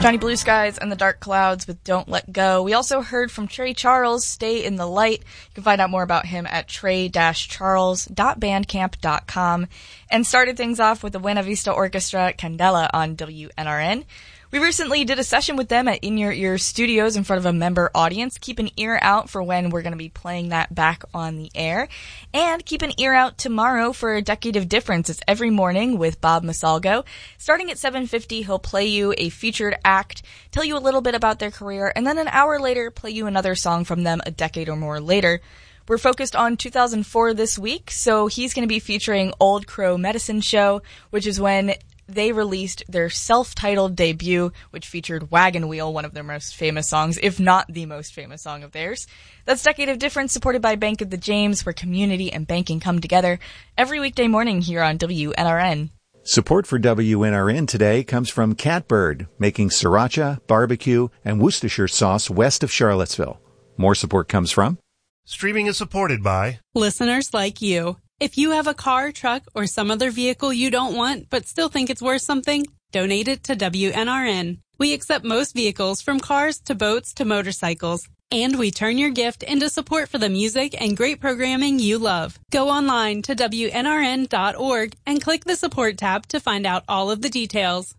Johnny Blue Skies and the Dark Clouds with Don't Let Go. We also heard from Trey Charles, Stay in the Light. You can find out more about him at trey-charles.bandcamp.com. And started things off with the Buena Vista Orchestra, Candela on WNRN. We recently did a session with them at In Your Ear Studios in front of a member audience. Keep an ear out for when we're going to be playing that back on the air. And keep an ear out tomorrow for A Decade of Difference. It's every morning with Bob Masalgo. Starting at 7:50, he'll play you a featured act, tell you a little bit about their career, and then an hour later, play you another song from them a decade or more later. We're focused on 2004 this week, so he's going to be featuring Old Crow Medicine Show, which is when they released their self-titled debut, which featured Wagon Wheel, one of their most famous songs, if not the most famous song of theirs. That's Decade of Difference, supported by Bank of the James, where community and banking come together every weekday morning here on WNRN. Support for WNRN today comes from Catbird, making sriracha, barbecue, and Worcestershire sauce west of Charlottesville. More support comes from... Streaming is supported by... listeners like you. If you have a car, truck, or some other vehicle you don't want but still think it's worth something, donate it to WNRN. We accept most vehicles, from cars to boats to motorcycles. And we turn your gift into support for the music and great programming you love. Go online to WNRN.org and click the support tab to find out all of the details.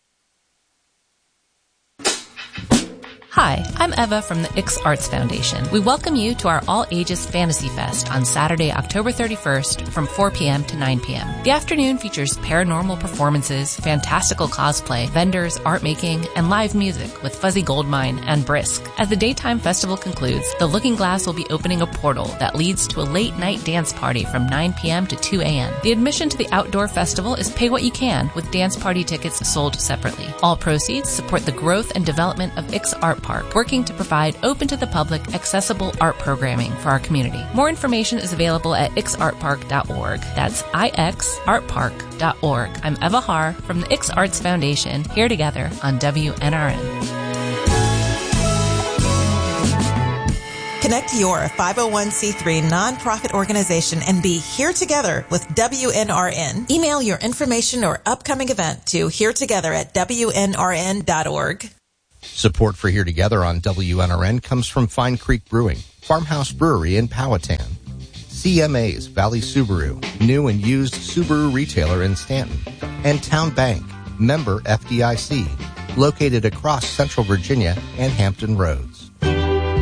Hi, I'm Eva from the Ix Arts Foundation. We welcome you to our All-Ages Fantasy Fest on Saturday, October 31st from 4 p.m. to 9 p.m. The afternoon features paranormal performances, fantastical cosplay, vendors, art making, and live music with Fuzzy Goldmine and Brisk. As the daytime festival concludes, the Looking Glass will be opening a portal that leads to a late-night dance party from 9 p.m. to 2 a.m. The admission to the outdoor festival is pay what you can, with dance party tickets sold separately. All proceeds support the growth and development of Ix Art Park, working to provide open-to-the-public, accessible art programming for our community. More information is available at ixartpark.org. That's ixartpark.org. I'm Eva Haar from the Ix Arts Foundation, here together on WNRN. Connect your 501c3 nonprofit organization and be here together with WNRN. Email your information or upcoming event to heretogether@WNRN.org. Support for Here Together on WNRN comes from Fine Creek Brewing, Farmhouse Brewery in Powhatan, CMA's Valley Subaru, new and used Subaru retailer in Stanton, and Town Bank, member FDIC, located across Central Virginia and Hampton Roads.